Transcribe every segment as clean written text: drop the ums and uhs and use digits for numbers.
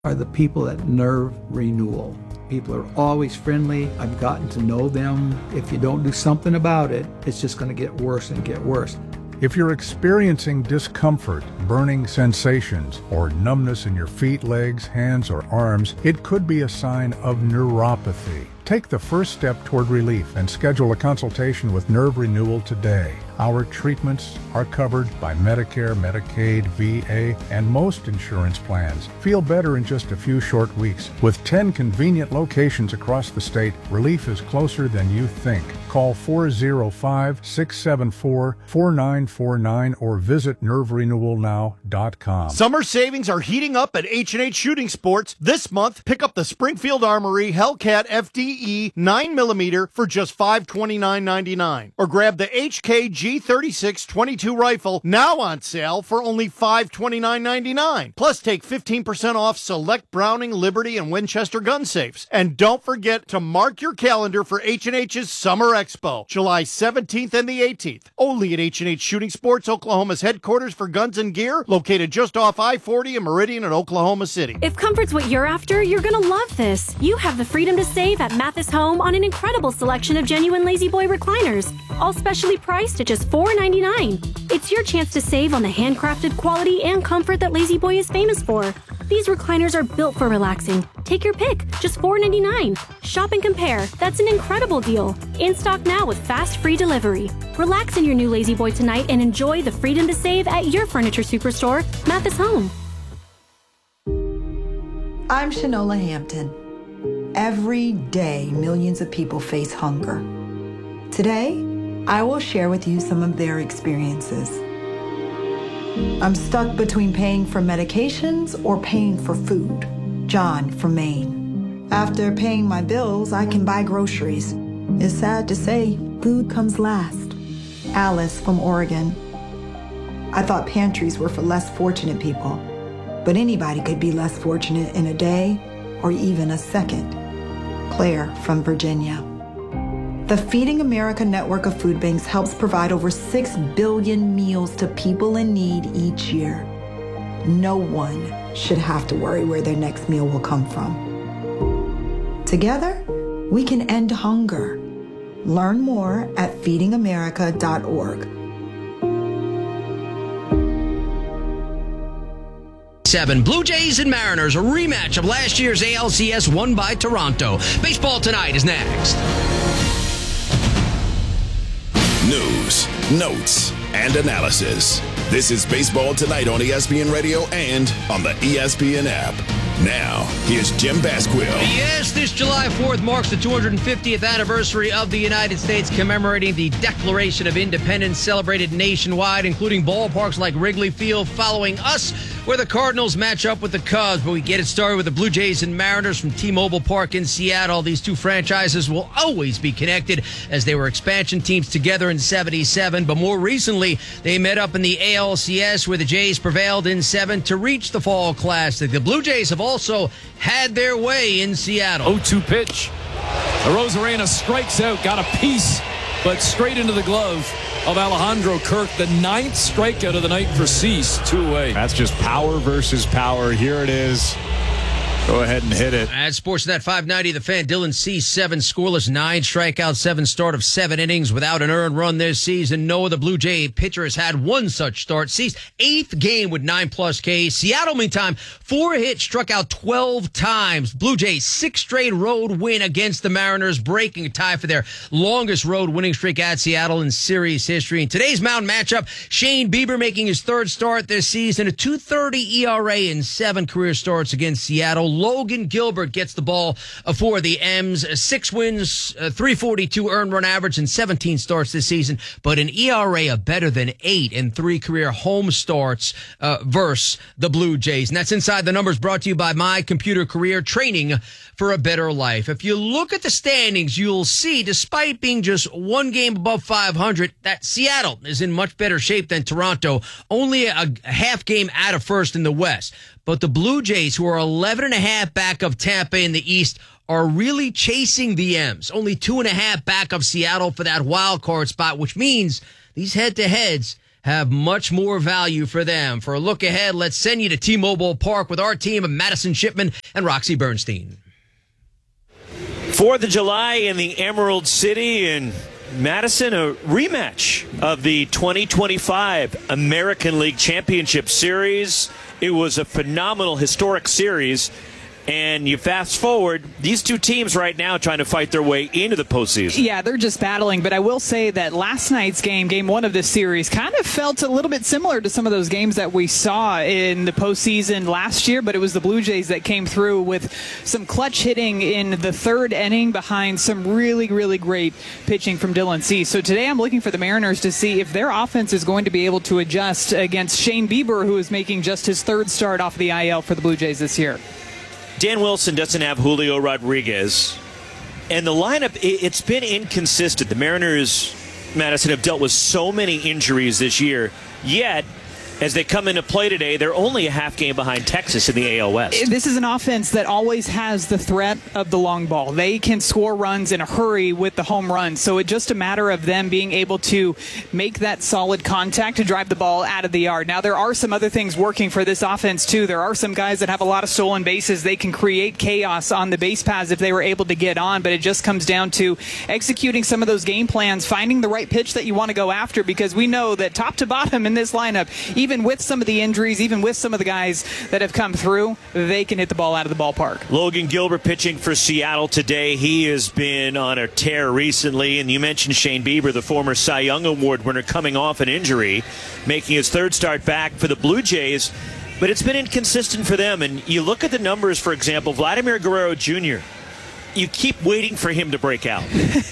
are the people at Nerve Renewal. People are always friendly. I've gotten to know them. If you don't do something about it, it's just going to get worse and get worse. If you're experiencing discomfort, burning sensations, or numbness in your feet, legs, hands, or arms, it could be a sign of neuropathy. Take the first step toward relief and schedule a consultation with Nerve Renewal today. Our treatments are covered by Medicare, Medicaid, VA, and most insurance plans. Feel better in just a few short weeks. With 10 convenient locations across the state, relief is closer than you think. Call 405-674-4949 or visit nerverenewalnow.com. Summer savings are heating up at H&H Shooting Sports. This month, pick up the Springfield Armory Hellcat FDE 9mm for just $529.99. Or grab the HK G36 22 rifle, now on sale for only $529.99. Plus, take 15% off select Browning, Liberty, and Winchester gun safes. And don't forget to mark your calendar for H&H's Summer Expo, July 17th and the 18th. Only at H&H Shooting Sports, Oklahoma's headquarters for guns and gear, located just off I-40 and Meridian in Oklahoma City. If comfort's what you're after, you're going to love this. You have the freedom to save at Mathis Home on an incredible selection of genuine Lazy Boy recliners, all specially priced at just $4.99. It's your chance to save on the handcrafted quality and comfort that Lazy Boy is famous for. These recliners are built for relaxing. Take your pick, just $4.99. Shop and compare. That's an incredible deal. In stock now with fast free delivery. Relax in your new Lazy Boy tonight and enjoy the freedom to save at your furniture superstore, Mathis Home. I'm Shanola Hampton. Every day, millions of people face hunger. Today, I will share with you some of their experiences. I'm stuck between paying for medications or paying for food. John from Maine. After paying my bills, I can buy groceries. It's sad to say, food comes last. Alice from Oregon. I thought pantries were for less fortunate people, but anybody could be less fortunate in a day or even a second. Claire from Virginia. The Feeding America network of food banks helps provide over 6 billion meals to people in need each year. No one should have to worry where their next meal will come from. Together, we can end hunger. Learn more at feedingamerica.org. 7. Blue Jays and Mariners, a rematch of last year's ALCS won by Toronto. Baseball Tonight is next. News, notes, and analysis. This is Baseball Tonight on ESPN Radio and on the ESPN app. Now, here's Jim Basquill. Yes, this July 4th marks the 250th anniversary of the United States, commemorating the Declaration of Independence, celebrated nationwide, including ballparks like Wrigley Field, following us, where the Cardinals match up with the Cubs. But we get it started with the Blue Jays and Mariners from T-Mobile Park in Seattle. These two franchises will always be connected, as they were expansion teams together in '77. But more recently, they met up in the ALCS, where the Jays prevailed in 7 to reach the Fall Classic. The Blue Jays have also had their way in Seattle. 0-2 pitch. Arozarena strikes out, got a piece, but straight into the glove of Alejandro Kirk. The 9th strikeout of the night for Cease. 2 away. That's just power versus power. Here it is. Go ahead and hit it. At Sportsnet 590, the Fan, Dylan Cease, 7 scoreless, 9 strikeouts, 7 start of 7 innings without an earned run this season. No other Blue Jay pitcher has had one such start. Cease, 8th game with 9+ Ks. Seattle, meantime, 4 hits, struck out 12 times. Blue Jays, 6th straight road win against the Mariners, breaking a tie for their longest road winning streak at Seattle in series history. In today's mound matchup, Shane Bieber making his 3rd start this season, a 2.30 ERA in 7 career starts against Seattle. Logan Gilbert gets the ball for the M's. 6 wins, 342 earned run average, and 17 starts this season, but an ERA of better than 8 in 3 career home starts versus the Blue Jays. And that's Inside the Numbers, brought to you by My Computer Career, training for a better life. If you look at the standings, you'll see, despite being just 1 game above 500, that Seattle is in much better shape than Toronto, only a half game out of first in the West. But the Blue Jays, who are 11.5 back of Tampa in the East, are really chasing the M's. Only 2.5 back of Seattle for that wild card spot, which means these head-to-heads have much more value for them. For a look ahead, let's send you to T-Mobile Park with our team of Madison Shipman and Roxy Bernstein. 4th of July in the Emerald City in Madison, a rematch of the 2025 American League Championship Series. It was a phenomenal, historic series. And you fast forward, these two teams right now trying to fight their way into the postseason. Yeah, they're just battling. But I will say that last night's game 1 of this series, kind of felt a little bit similar to some of those games that we saw in the postseason last year. But it was the Blue Jays that came through with some clutch hitting in the 3rd inning behind some really, really great pitching from Dylan Cease. So today I'm looking for the Mariners to see if their offense is going to be able to adjust against Shane Bieber, who is making just his 3rd start off of the IL for the Blue Jays this year. Dan Wilson doesn't have Julio Rodriguez. And the lineup, it's been inconsistent. The Mariners, Madison, have dealt with so many injuries this year. Yet, as they come into play today, they're only a half game behind Texas in the AL West. This is an offense that always has the threat of the long ball. They can score runs in a hurry with the home run. So it's just a matter of them being able to make that solid contact to drive the ball out of the yard. Now, there are some other things working for this offense, too. There are some guys that have a lot of stolen bases. They can create chaos on the base paths if they were able to get on. But it just comes down to executing some of those game plans, finding the right pitch that you want to go after, because we know that top to bottom in this lineup, even with some of the injuries, even with some of the guys that have come through, they can hit the ball out of the ballpark. Logan Gilbert pitching for Seattle today. He has been on a tear recently, and you mentioned Shane Bieber, the former Cy Young Award winner, coming off an injury, making his 3rd start back for the Blue Jays. But it's been inconsistent for them, and you look at the numbers, for example, Vladimir Guerrero Jr., you keep waiting for him to break out.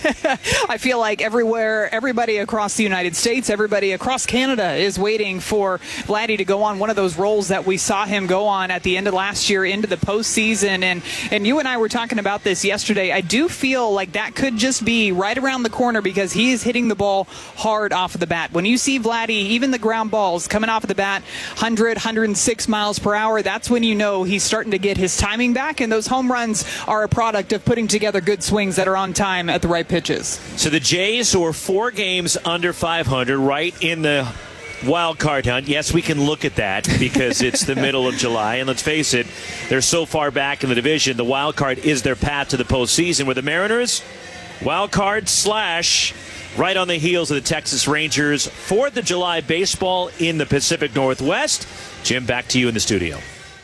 I feel like everybody across the United States, everybody across Canada is waiting for Vladdy to go on one of those roles that we saw him go on at the end of last year into the postseason. And you and I were talking about this yesterday. I do feel like that could just be right around the corner because he is hitting the ball hard off of the bat. When you see Vladdy, even the ground balls coming off of the bat, 100, 106 miles per hour, that's when you know he's starting to get his timing back. And those home runs are a product of putting together good swings that are on time at the right pitches. So the Jays, who are 4 games under 500, right in the wild card hunt. Yes, we can look at that because it's the middle of July. And let's face it, they're so far back in the division. The wild card is their path to the postseason. Where the Mariners, wild card / right on the heels of the Texas Rangers. 4th of July baseball in the Pacific Northwest. Jim, back to you in the studio.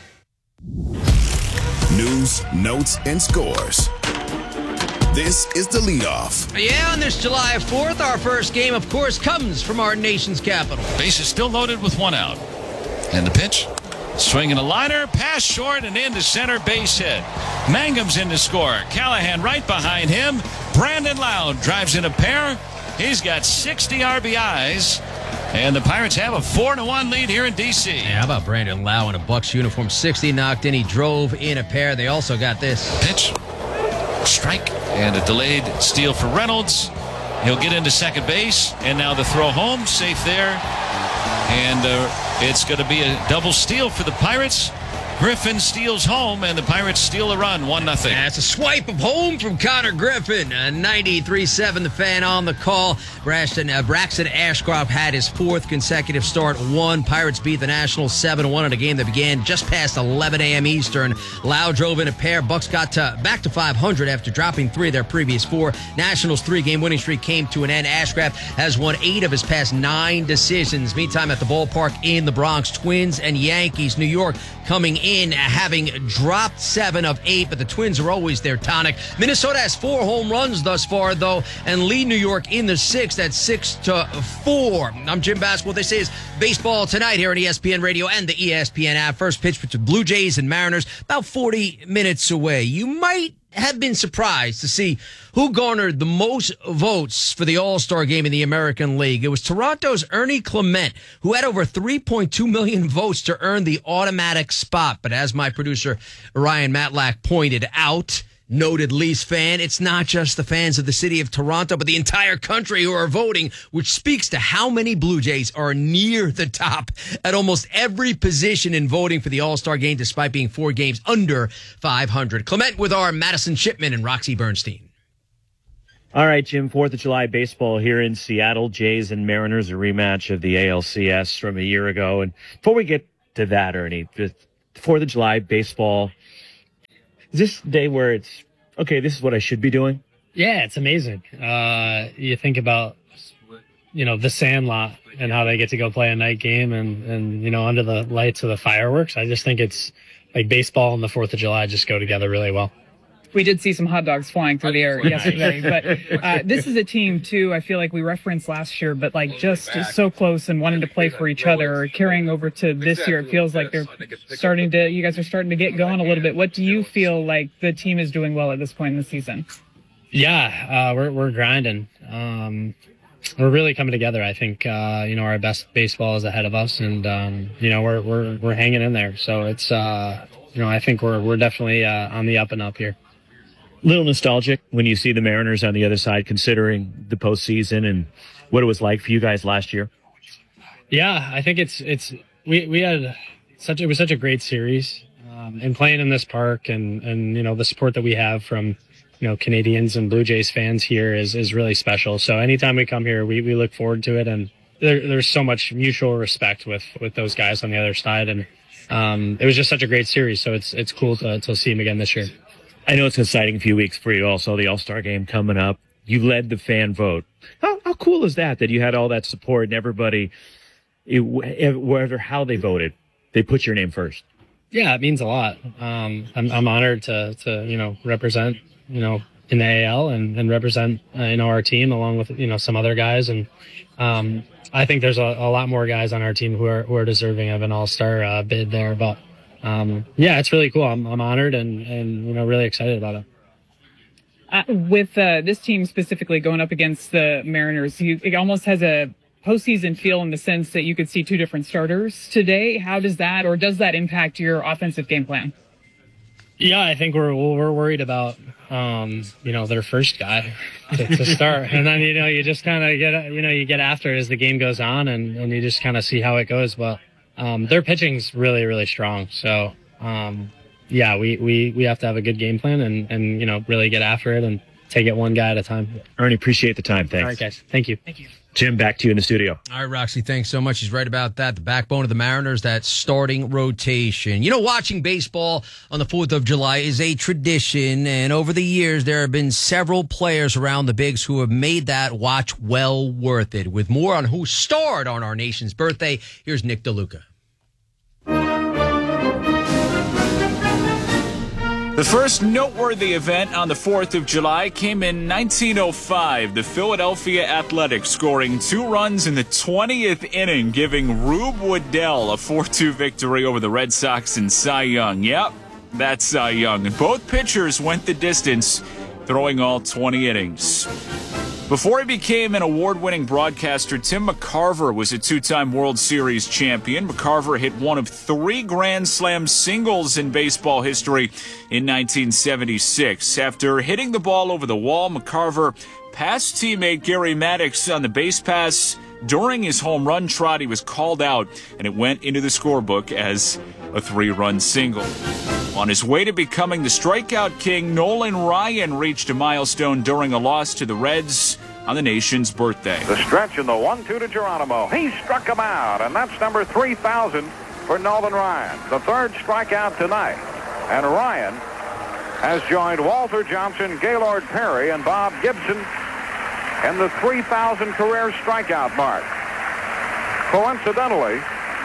News, notes, and scores. This is the leadoff. Yeah, on this July 4th, our first game, of course, comes from our nation's capital. Base is still loaded with 1 out. And the pitch, swinging a liner, pass short and into center, base hit. Mangum's in to score. Callahan right behind him. Brandon Loud drives in a pair. He's got 60 RBIs. And the Pirates have a 4-1 lead here in D.C. Yeah, how about Brandon Lau in a Bucs uniform? 60 knocked in. He drove in a pair. They also got this. Pitch, strike, and a delayed steal for Reynolds. He'll get into second base, and now the throw home, safe there. And it's going to be a double steal for the Pirates. Griffin steals home, and the Pirates steal a run, 1-0. That's a swipe of home from Connor Griffin. 93.7, the Fan on the call. Braxton Ashcroft had his 4th consecutive start. Pirates beat the Nationals 7-1 in a game that began just past 11 a.m. Eastern. Lau drove in a pair. Bucks got back to 500 after dropping 3 of their previous 4. Nationals' 3-game winning streak came to an end. Ashcraft has won 8 of his past 9 decisions. Meantime, at the ballpark in the Bronx, Twins and Yankees. New York coming in having dropped 7 of 8, but the Twins are always their tonic. Minnesota has 4 home runs thus far, though, and lead New York in the 6th at 6-4. I'm Jim Bass. What they say is baseball tonight here on ESPN Radio and the ESPN app. First pitch between Blue Jays and Mariners, about 40 minutes away. You might have been surprised to see who garnered the most votes for the All-Star game in the American League. It was Toronto's Ernie Clement, who had over 3.2 million votes to earn the automatic spot. But as my producer Ryan Matlack pointed out, noted Leafs fan, it's not just the fans of the city of Toronto, but the entire country who are voting, which speaks to how many Blue Jays are near the top at almost every position in voting for the All-Star game, despite being 4 games under 500. Clement with our Madison Shipman and Roxy Bernstein. All right, Jim, 4th of July baseball here in Seattle. Jays and Mariners, a rematch of the ALCS from a year ago. And before we get to that, Ernie, the 4th of July baseball, is this a day where it's, okay, this is what I should be doing? Yeah, it's amazing. You think about, the Sandlot and how they get to go play a night game and under the lights of the fireworks. I just think it's like baseball and the 4th of July just go together really well. We did see some hot dogs flying through the air yesterday, but this is a team, too, I feel like we referenced last year, but just so close and wanting to play for each other, carrying over to this year. It feels like you guys are starting to get going a little bit. What do you feel like the team is doing well at this point in the season? Yeah, we're grinding. We're really coming together. I think, our best baseball is ahead of us, and, we're hanging in there. So it's, I think we're definitely on the up and up here. Little nostalgic when you see the Mariners on the other side, considering the postseason and what it was like for you guys last year. Yeah, I think we had it was such a great series, and playing in this park and the support that we have from Canadians and Blue Jays fans here is really special. So anytime we come here, we look forward to it, and there's so much mutual respect with those guys on the other side, and it was just such a great series. So it's cool to see them again this year. I know it's an exciting few weeks for you. Also, the All-Star game coming up. You led the fan vote. How cool is that you had all that support and everybody, wherever how they voted, they put your name first? Yeah, it means a lot. I'm honored to represent in the AL and represent our team along with some other guys, and I think there's a lot more guys on our team who are deserving of an All-Star bid there, but. It's really cool. I'm honored and really excited about it. With this team specifically going up against the Mariners, it almost has a postseason feel in the sense that you could see two different starters today. How does that impact your offensive game plan? Yeah, I think we're worried about their first guy to start, and then you just kind of get after it as the game goes on, and you just kind of see how it goes, but. Their pitching's really, really strong. So, we have to have a good game plan and really get after it and take it one guy at a time. Ernie, appreciate the time. Thanks. All right, guys. Thank you. Jim, back to you in the studio. All right, Roxy, thanks so much. He's right about that. The backbone of the Mariners, that starting rotation. Watching baseball on the 4th of July is a tradition, and over the years, there have been several players around the Bigs who have made that watch well worth it. With more on who starred on our nation's birthday, here's Nick DeLuca. The first noteworthy event on the 4th of July came in 1905, the Philadelphia Athletics scoring 2 runs in the 20th inning, giving Rube Waddell a 4-2 victory over the Red Sox and Cy Young. Yep, that's Cy Young. And both pitchers went the distance, throwing all 20 innings. Before he became an award-winning broadcaster, Tim McCarver was a 2-time World Series champion. McCarver hit one of 3 Grand Slam singles in baseball history in 1976. After hitting the ball over the wall, McCarver passed teammate Gary Maddox on the base pass. During his home run trot, he was called out, and it went into the scorebook as a 3-run single. On his way to becoming the strikeout king, Nolan Ryan reached a milestone during a loss to the Reds on the nation's birthday. The stretch in the 1-2 to Geronimo. He struck him out, and that's number 3,000 for Nolan Ryan. The 3rd strikeout tonight. And Ryan has joined Walter Johnson, Gaylord Perry, and Bob Gibson in the 3,000 career strikeout mark. Coincidentally,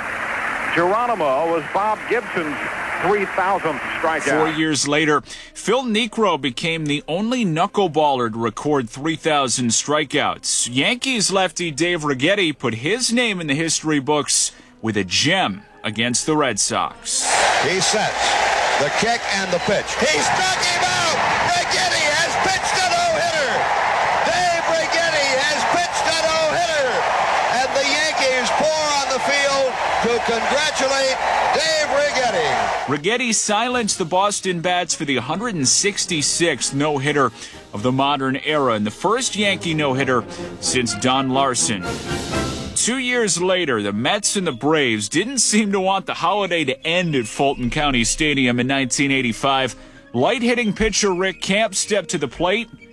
Geronimo was Bob Gibson's 3,000th strikeout. 4 years later, Phil Niekro became the only knuckleballer to record 3,000 strikeouts. Yankees lefty Dave Righetti put his name in the history books with a gem against the Red Sox. He sets the kick and the pitch. He struck him out! Righetti has pitched a no-hitter! Dave Righetti has pitched a no-hitter! And the Yankees pour on the field to congratulate Dave Righetti. Righetti silenced the Boston Bats for the 166th no-hitter of the modern era and the first Yankee no-hitter since Don Larson. 2 years later, the Mets and the Braves didn't seem to want the holiday to end at Fulton County Stadium in 1985. Light-hitting pitcher Rick Camp stepped to the plate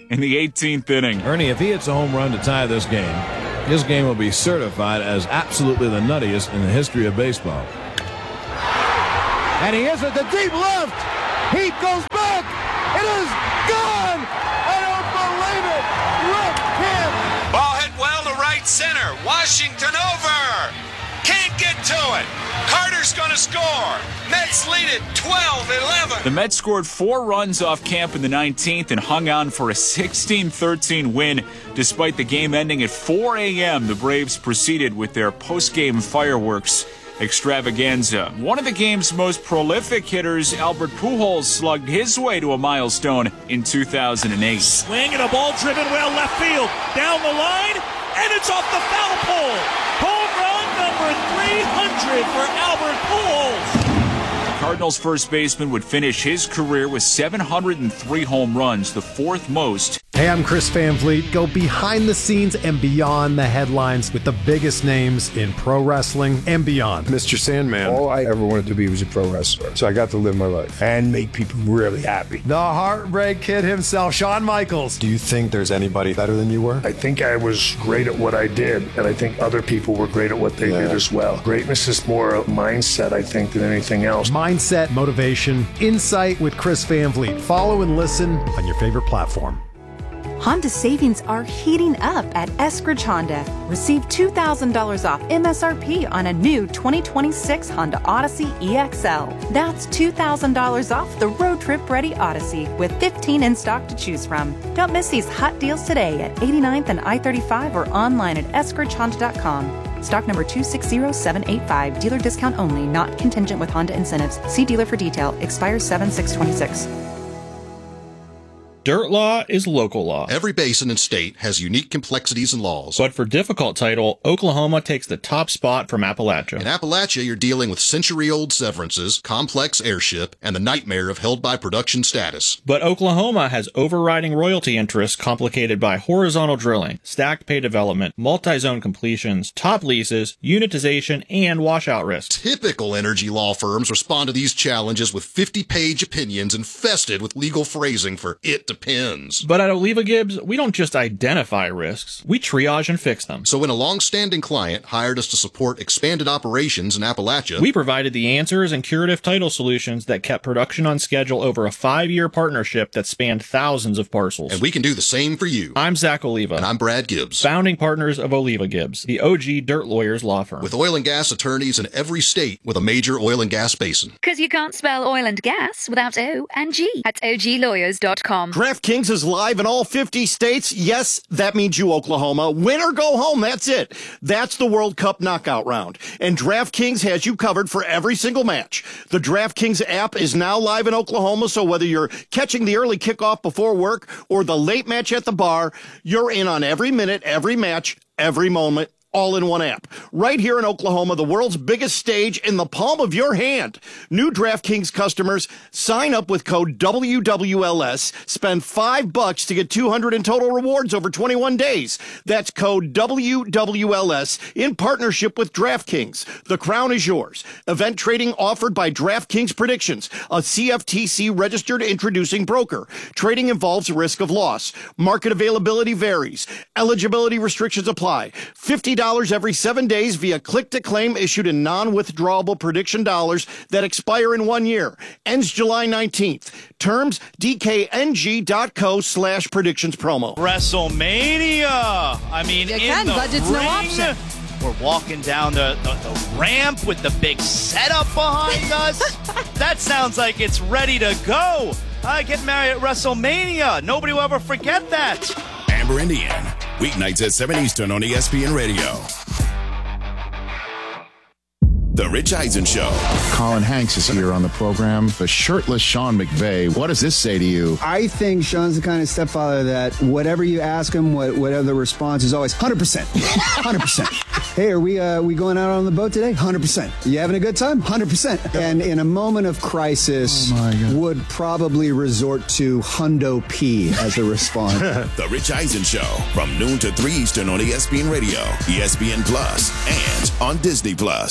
in the 18th inning. Ernie, if he hits a home run to tie this game will be certified as absolutely the nuttiest in the history of baseball. And he is at the deep left. He goes back. It is gone. I don't believe it. Look him. Ball hit well to right center. Washington over. Can't get to it. Carter's going to score. Mets lead it 12-11. The Mets scored 4 runs off Camp in the 19th and hung on for a 16-13 win. Despite the game ending at 4 a.m., the Braves proceeded with their post-game fireworks extravaganza. One of the game's most prolific hitters, Albert Pujols, slugged his way to a milestone in 2008. Swing and a ball driven well left field. Down the line, and it's off the foul pole. Home run number 300 for Albert Pujols. Cardinals first baseman would finish his career with 703 home runs, the 4th most. Hey, I'm Chris Van Vliet. Go behind the scenes and beyond the headlines with the biggest names in pro wrestling and beyond. Mr. Sandman. All I ever wanted to be was a pro wrestler. So I got to live my life and make people really happy. The Heartbreak Kid himself, Shawn Michaels. Do you think there's anybody better than you were? I think I was great at what I did, and I think other people were great at what they did as well. Greatness is more a mindset, I think, than anything else. Mindset, motivation, insight with Chris Van Vliet. Follow and listen on your favorite platform. Honda savings are heating up at Eskridge Honda. Receive $2,000 off MSRP on a new 2026 Honda Odyssey EXL. That's $2,000 off the road trip ready Odyssey with 15 in stock to choose from. Don't miss these hot deals today at 89th and I-35 or online at eskridgehonda.com. Stock number 260785. Dealer discount only, not contingent with Honda incentives. See dealer for detail. Expires 7/6/26. Dirt law is local law. Every basin and state has unique complexities and laws. But for difficult title, Oklahoma takes the top spot from Appalachia. In Appalachia, you're dealing with century-old severances, complex airship, and the nightmare of held-by-production status. But Oklahoma has overriding royalty interests complicated by horizontal drilling, stacked pay development, multi-zone completions, top leases, unitization, and washout risks. Typical energy law firms respond to these challenges with 50-page opinions infested with legal phrasing for it depends. But at Oliva Gibbs, we don't just identify risks, we triage and fix them. So when a long-standing client hired us to support expanded operations in Appalachia, we provided the answers and curative title solutions that kept production on schedule over a 5-year partnership that spanned thousands of parcels. And we can do the same for you. I'm Zach Oliva. And I'm Brad Gibbs. Founding partners of Oliva Gibbs, the OG Dirt Lawyers law firm. With oil and gas attorneys in every state with a major oil and gas basin. Because you can't spell oil and gas without O and G at oglawyers.com. DraftKings is live in all 50 states. Yes, that means you, Oklahoma. Win or go home, that's it. That's the World Cup knockout round. And DraftKings has you covered for every single match. The DraftKings app is now live in Oklahoma, so whether you're catching the early kickoff before work or the late match at the bar, you're in on every minute, every match, every moment. All in one app. Right here in Oklahoma, the world's biggest stage in the palm of your hand. New DraftKings customers sign up with code WWLS, spend $5 to get $200 in total rewards over 21 days. That's code WWLS in partnership with DraftKings. The crown is yours. Event trading offered by DraftKings Predictions, a CFTC registered introducing broker. Trading involves risk of loss. Market availability varies. Eligibility restrictions apply. $50 every 7 days via click-to-claim issued in non-withdrawable prediction dollars that expire in 1 year. Ends July 19th. Terms, dkng.co/predictions promo. WrestleMania! I mean, in the budget's ring, no option. We're walking down the ramp with the big setup behind us. That sounds like it's ready to go. I get married at WrestleMania. Nobody will ever forget that. Amber Indian, weeknights at 7 Eastern on ESPN Radio. The Rich Eisen Show. Colin Hanks is here on the program. The shirtless Sean McVay. What does this say to you? I think Sean's the kind of stepfather that whatever you ask him, whatever the response is always 100%. 100%. Hey, are we going out on the boat today? 100%. You having a good time? 100%. And in a moment of crisis, would probably resort to Hundo P as a response. The Rich Eisen Show from noon to 3 Eastern on ESPN Radio, ESPN Plus, and on Disney Plus.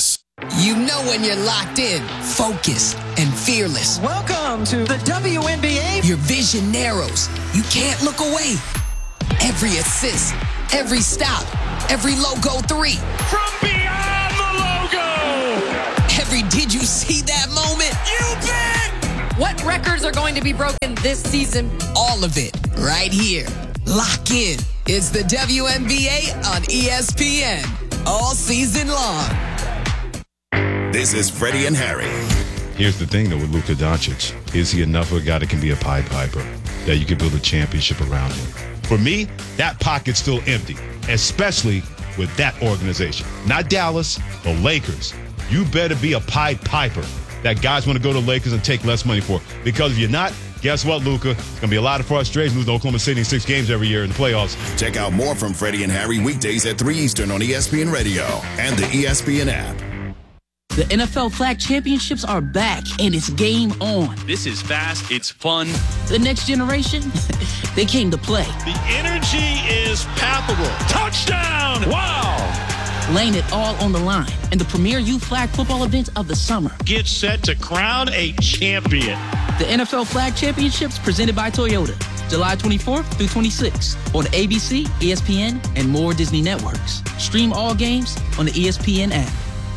You know when you're locked in, focused, and fearless. Welcome to the WNBA. Your vision narrows. You can't look away. Every assist, every stop, every logo 3. From beyond the logo. Every did you see that moment? You bet. What records are going to be broken this season? All of it right here. Lock in. It's the WNBA on ESPN. All season long. This is Freddie and Harry. Here's the thing, though, with Luka Doncic. Is he enough of a guy that can be a Pied Piper, that you can build a championship around him? For me, that pocket's still empty, especially with that organization. Not Dallas, the Lakers. You better be a Pied Piper that guys want to go to Lakers and take less money for. Because if you're not, guess what, Luka? It's going to be a lot of frustration losing Oklahoma City in 6 games every year in the playoffs. Check out more from Freddie and Harry weekdays at 3 Eastern on ESPN Radio and the ESPN app. The NFL Flag Championships are back, and it's game on. This is fast. It's fun. The next generation, they came to play. The energy is palpable. Touchdown! Wow! Laying it all on the line in the premier youth flag football event of the summer. Get set to crown a champion. The NFL Flag Championships presented by Toyota. July 24th through 26th on ABC, ESPN, and more Disney networks. Stream all games on the ESPN app.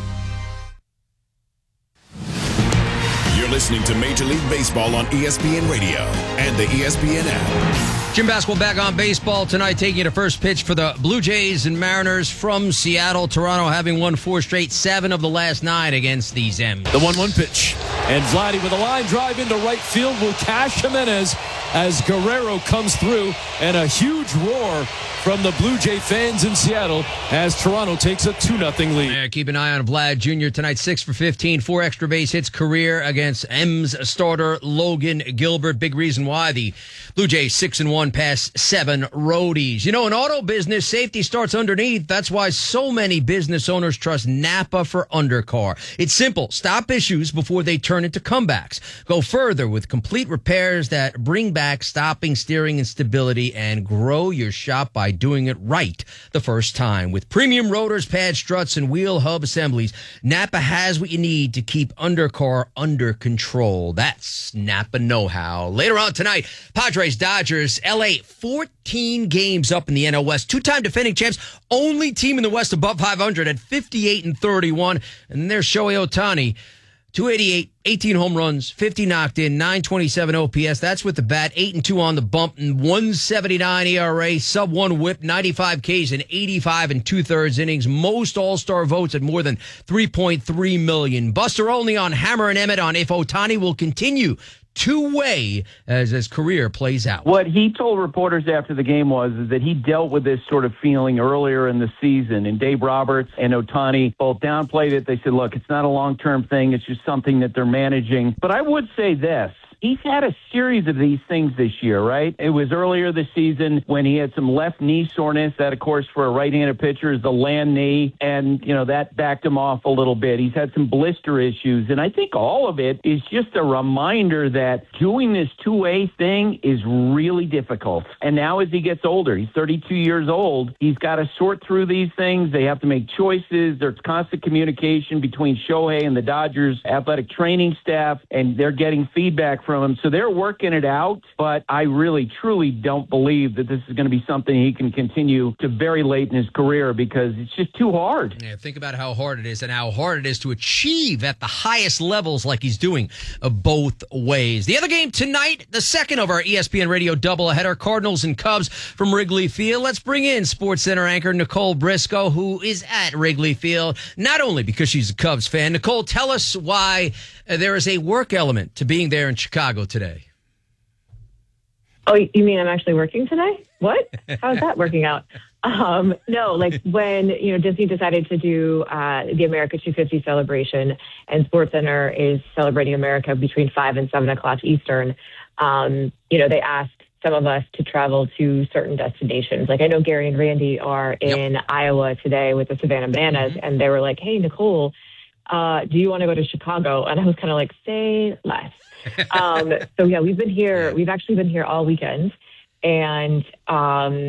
You're listening to Major League Baseball on ESPN Radio and the ESPN app. Gym basketball back on baseball tonight, taking you to first pitch for the Blue Jays and Mariners from Seattle. Toronto having won 4 straight, 7 of the last 9 against these M's. The 1-1 pitch. And Vladdy with a line drive into right field will cash Jimenez as Guerrero comes through, and a huge roar from the Blue Jay fans in Seattle as Toronto takes a 2-0 lead. Yeah, keep an eye on Vlad Jr. tonight, 6 for 15, 4 extra base hits career against M's starter Logan Gilbert. Big reason why the Blue Jays 6-1 past 7 roadies. You know, in auto business, safety starts underneath. That's why so many business owners trust Napa for undercar. It's simple. Stop issues before they turn into comebacks. Go further with complete repairs that bring back stopping, steering, and stability, and grow your shop by doing it right the first time. With premium rotors, pad struts, and wheel hub assemblies, Napa has what you need to keep undercar under control. That's Napa know-how. Later on tonight, Padres, Dodgers, LA, 14 games up in the NL West. 2-time defending champs, only team in the West above 500 at 58-31. And there's Shohei Ohtani, 288, 18 home runs, 50 knocked in, 927 OPS. That's with the bat, 8-2 on the bump, and 179 ERA, sub-1 whip, 95 Ks in 85 2/3 innings. Most all-star votes at more than 3.3 million. Buster Olney on Hammer and Emmett on if Ohtani will continue two-way as his career plays out. What he told reporters after the game was that he dealt with this sort of feeling earlier in the season, and Dave Roberts and Ohtani both downplayed it. They said, look, it's not a long-term thing. It's just something that they're managing. But I would say this. He's had a series of these things this year, right? It was earlier this season when he had some left knee soreness. That, of course, for a right-handed pitcher is the land knee, and, you know, that backed him off a little bit. He's had some blister issues, and I think all of it is just a reminder that doing this two-way thing is really difficult. And now as he gets older, he's 32 years old, he's got to sort through these things. They have to make choices. There's constant communication between Shohei and the Dodgers athletic training staff, and they're getting feedback from him. So they're working it out, but I really, truly don't believe that this is going to be something he can continue to very late in his career because it's just too hard. Yeah, think about how hard it is and how hard it is to achieve at the highest levels like he's doing both ways. The other game tonight, the second of our ESPN Radio doubleheader, Cardinals and Cubs from Wrigley Field. Let's bring in SportsCenter anchor Nicole Briscoe, who is at Wrigley Field, not only because she's a Cubs fan. Nicole, tell us why there is a work element to being there in Chicago today. Oh, you mean I'm actually working today? What? How's that working out? No, like when, Disney decided to do the America 250 celebration and SportsCenter is celebrating America between 5 and 7 o'clock Eastern, they asked some of us to travel to certain destinations. Like I know Gary and Randy are in Iowa today with the Savannah Bananas, and they were like, hey, Nicole, do you want to go to Chicago? And I was kind of like, say less. So yeah, we've actually been here all weekend, and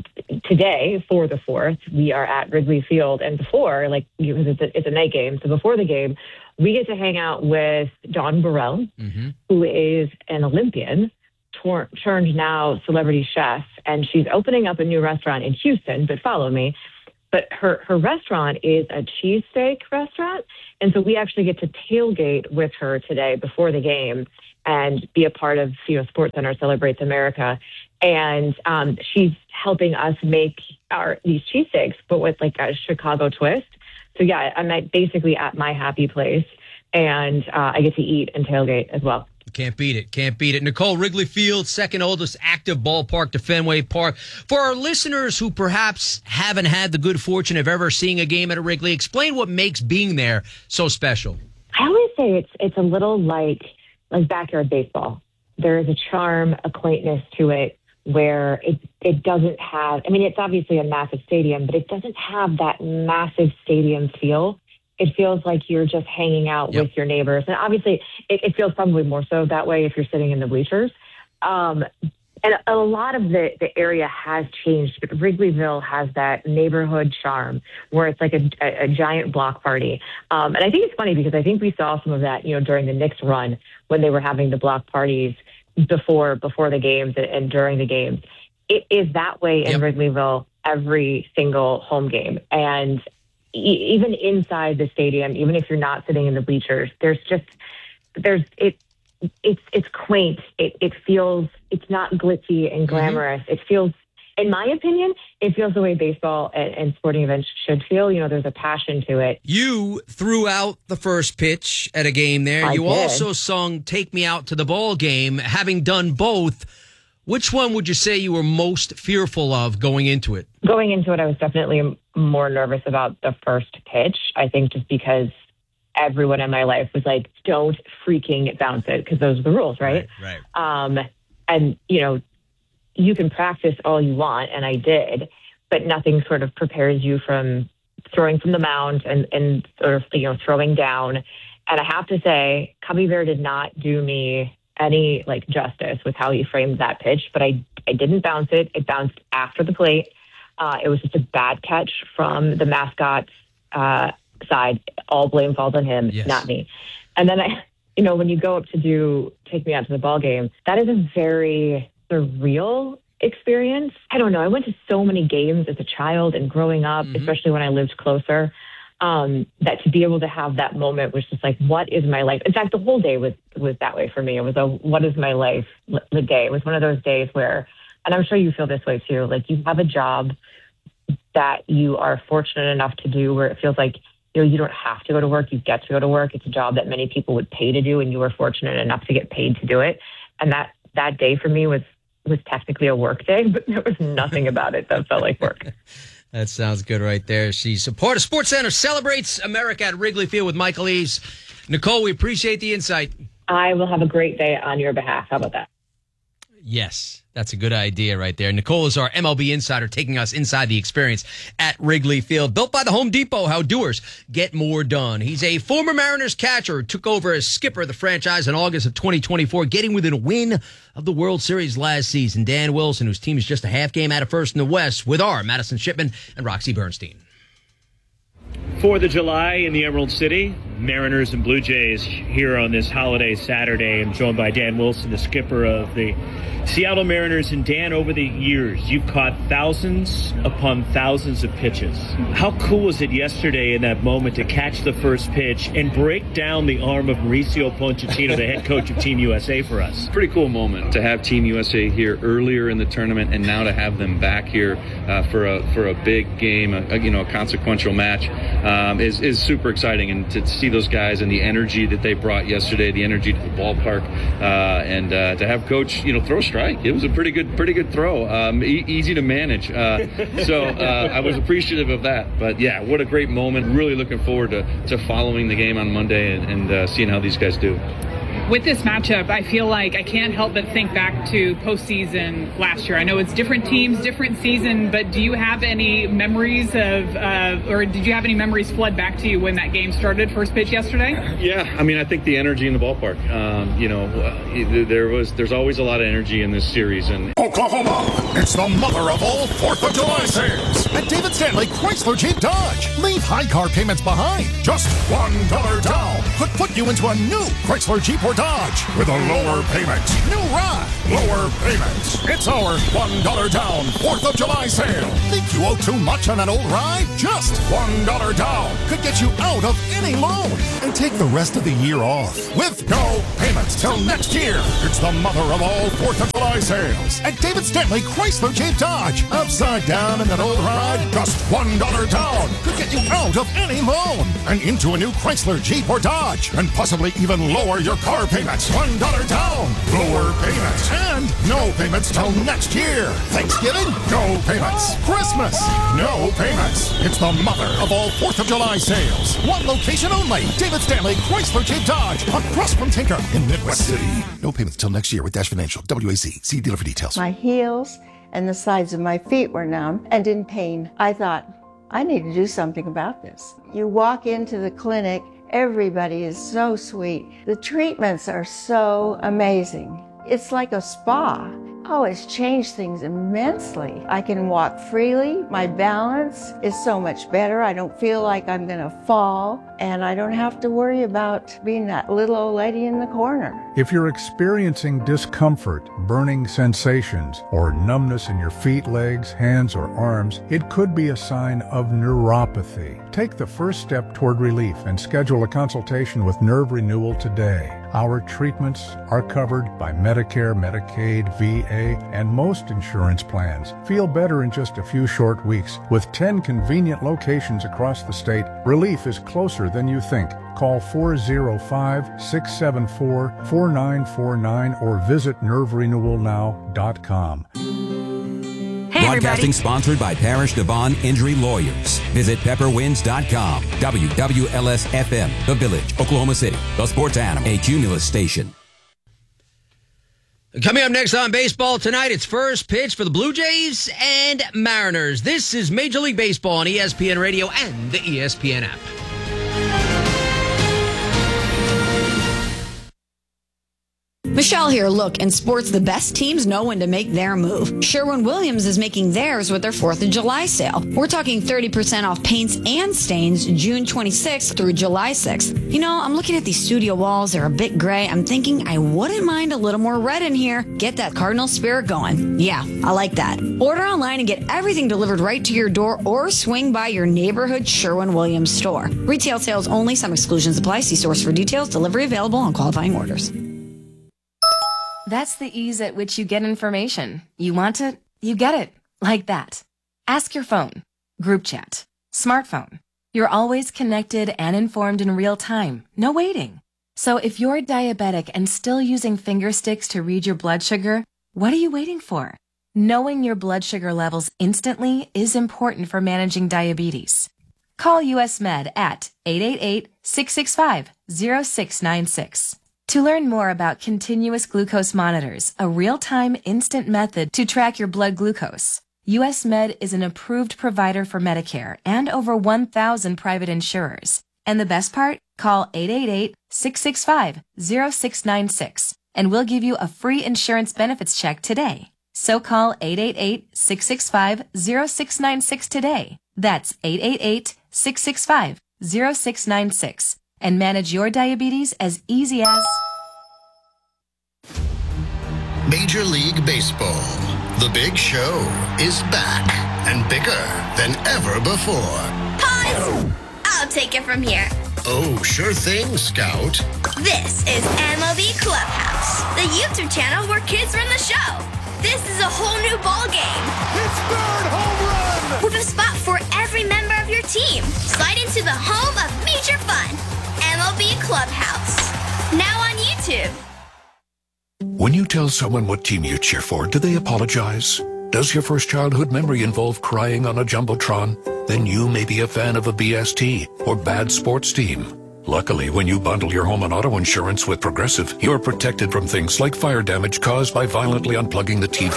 today, for the 4th, we are at Wrigley Field. And before, because it's a night game, so before the game, we get to hang out with Dawn Burrell, who is an Olympian, turned now celebrity chef, and she's opening up a new restaurant in Houston, but follow me. But her restaurant is a cheesesteak restaurant, and so we actually get to tailgate with her today before the game and be a part of SportsCenter Celebrates America. And she's helping us make these cheesesteaks, but with like a Chicago twist. So yeah, I'm basically at my happy place, and I get to eat and tailgate as well. Can't beat it. Can't beat it. Nicole, Wrigley Field, second oldest active ballpark to Fenway Park. For our listeners who perhaps haven't had the good fortune of ever seeing a game at a Wrigley, explain what makes being there so special. I always say it's a little like backyard baseball. There is a charm, a quaintness to it where it doesn't have, it's obviously a massive stadium, but it doesn't have that massive stadium feel. It feels like you're just hanging out with your neighbors. And obviously, it feels probably more so that way if you're sitting in the bleachers. And a lot of the area has changed, but Wrigleyville has that neighborhood charm where it's like a giant block party. And I think it's funny because I think we saw some of that, during the Knicks run when they were having the block parties before the games and during the games. It is that way in Wrigleyville every single home game. And even inside the stadium, even if you're not sitting in the bleachers, it's quaint. It feels, it's not glitzy and glamorous. It feels, in my opinion, it feels the way baseball and sporting events should feel. There's a passion to it. You threw out the first pitch at a game there. You also sung Take Me Out to the Ball Game. Having done both, which one would you say you were most fearful of going into it? Going into it, I was definitely more nervous about the first pitch. I think just because everyone in my life was like, don't freaking bounce it, because those are the rules, right? Right. And, you can practice all you want, and I did, but nothing sort of prepares you from throwing from the mound and sort of, throwing down. And I have to say, Cubby Bear did not do me any justice with how he framed that pitch, but I didn't bounce it. It bounced after the plate. It was just a bad catch from the mascot's side. All blame falls on him, not me. And then when you go up to Take Me Out to the Ball Game, that is a very surreal experience. I don't know. I went to so many games as a child and growing up, especially when I lived closer, that to be able to have that moment was just like, what is my life? In fact, the whole day was that way for me. It was a what is my life the day. It was one of those days where, and I'm sure you feel this way too, you have a job that you are fortunate enough to do where it feels like, you don't have to go to work. You get to go to work. It's a job that many people would pay to do, and you were fortunate enough to get paid to do it. And that day for me was technically a work day, but there was nothing about it that felt like work. That sounds good right there. She's a part of SportsCenter Celebrates America at Wrigley Field with Michael Eaves. Nicole, we appreciate the insight. I will have a great day on your behalf. How about that? Yes, that's a good idea right there. Nicole is our MLB insider taking us inside the experience at Wrigley Field. Built by the Home Depot, how doers get more done. He's a former Mariners catcher who took over as skipper of the franchise in August of 2024, getting within a win of the World Series last season. Dan Wilson, whose team is just a half game out of first in the West, with our Madison Shipman and Roxy Bernstein. 4th of July in the Emerald City, Mariners and Blue Jays here on this holiday Saturday. I'm joined by Dan Wilson, the skipper of the Seattle Mariners. And Dan, over the years, you've caught thousands upon thousands of pitches. How cool was it yesterday in that moment to catch the first pitch and break down the arm of Mauricio Pochettino, the head coach of Team USA, for us? Pretty cool moment to have Team USA here earlier in the tournament, and now to have them back here for a big game, a consequential match. Is super exciting, and to see those guys and the energy that they brought yesterday, the energy to the ballpark, and to have Coach throw a strike. It was a pretty good throw, easy to manage. So I was appreciative of that. But yeah, what a great moment! Really looking forward to following the game on Monday and seeing how these guys do. With this matchup, I feel like I can't help but think back to postseason last year. I know it's different teams, different season, but do you have any memories or did you have any memories flood back to you when that game started, first pitch yesterday? Yeah, I mean, I think the energy in the ballpark, there's always a lot of energy in this series. And Oklahoma, it's the mother of all 4th of July sales. At David Stanley Chrysler Jeep Dodge. Leave high car payments behind. Just $1 down could put you into a new Chrysler Jeep or Dodge with a lower payment. New ride, lower payments. It's our $1 down 4th of July sale. Think you owe too much on an old ride? Just $1 down could get you out of any loan and take the rest of the year off with no payments till next year. It's the mother of all 4th of July sales at David Stanley Chrysler Jeep Dodge. Upside down in that old ride, just $1 down could get you out of any loan and into a new Chrysler Jeep or Dodge and possibly even lower your car payments. $1 down, lower payments, and no payments till next year. Thanksgiving, no payments. Christmas, no payments. It's the mother of all 4th of July sales. One location only. David Stanley Chrysler Jeep Dodge across from Tinker in Midwest City. No payments till next year with Dash Financial. WAC. See dealer for details. My heels and the sides of my feet were numb and in pain. I thought, I need to do something about this. You walk into the clinic, everybody is so sweet. The treatments are so amazing. It's like a spa. Oh, it's changed things immensely. I can walk freely. My balance is so much better. I don't feel like I'm going to fall, and I don't have to worry about being that little old lady in the corner. If you're experiencing discomfort, burning sensations, or numbness in your feet, legs, hands, or arms, it could be a sign of neuropathy. Take the first step toward relief and schedule a consultation with Nerve Renewal today. Our treatments are covered by Medicare, Medicaid, VA, and most insurance plans. Feel better in just a few short weeks. With 10 convenient locations across the state, relief is closer than you think. Call 405-674-4949 or visit nerverenewalnow.com. Hey, broadcasting sponsored by Parish Devon Injury Lawyers. Visit pepperwinds.com. WWLS-FM, The Village, Oklahoma City. The Sports Animal, a Cumulus station. Coming up next on Baseball Tonight, it's first pitch for the Blue Jays and Mariners. This is Major League Baseball on ESPN Radio and the ESPN app. Michelle here. Look, in sports, the best teams know when to make their move. Sherwin-Williams is making theirs with their 4th of July sale. We're talking 30% off paints and stains June 26th through July 6th. You know, I'm looking at these studio walls. They're a bit gray. I'm thinking I wouldn't mind a little more red in here. Get that Cardinal spirit going. Yeah, I like that. Order online and get everything delivered right to your door or swing by your neighborhood Sherwin-Williams store. Retail sales only. Some exclusions apply. See source for details. Delivery available on qualifying orders. That's the ease at which you get information. You want it, you get it. Like that. Ask your phone. Group chat. Smartphone. You're always connected and informed in real time. No waiting. So if you're diabetic and still using finger sticks to read your blood sugar, what are you waiting for? Knowing your blood sugar levels instantly is important for managing diabetes. Call US Med at 888-665-0696. To learn more about continuous glucose monitors, a real-time instant method to track your blood glucose, US Med is an approved provider for Medicare and over 1,000 private insurers. And the best part? Call 888-665-0696 and we'll give you a free insurance benefits check today. So call 888-665-0696 today. That's 888-665-0696. And manage your diabetes as easy as... Major League Baseball. The Big Show is back and bigger than ever before. Pause! I'll take it from here. Oh, sure thing, Scout. This is MLB Clubhouse, the YouTube channel where kids run the show. This is a whole new ball game. It's third home run! With a spot for every member of your team. Slide into the home of major fun. MLB Clubhouse. Now on YouTube. When you tell someone what team you cheer for, do they apologize? Does your first childhood memory involve crying on a Jumbotron? Then you may be a fan of a BST or bad sports team. Luckily, when you bundle your home and auto insurance with Progressive, you're protected from things like fire damage caused by violently unplugging the TV.